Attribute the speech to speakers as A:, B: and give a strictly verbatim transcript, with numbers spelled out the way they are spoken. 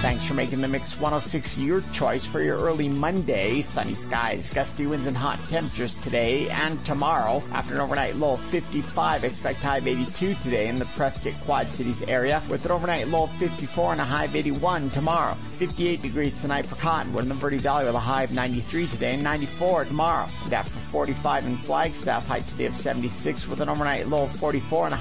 A: Thanks for making the Mix one oh six your choice for your early Monday. Sunny skies, gusty winds, and hot temperatures today and tomorrow. After an overnight low of fifty-five, expect high of eighty-two today in the Prescott Quad Cities area, with an overnight low of fifty-four and a high of eighty-one tomorrow. fifty-eight degrees tonight for Cottonwood and the Verde Valley with a high of ninety-three today and ninety-four tomorrow. And after forty-five in Flagstaff, high today of seventy-six with an overnight low of forty-four and a high